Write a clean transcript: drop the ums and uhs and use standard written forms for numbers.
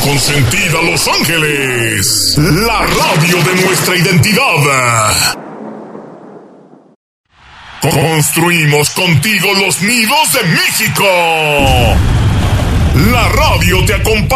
consentida Los Ángeles, la radio de nuestra identidad. Construimos contigo los nidos de México. La radio te acompaña.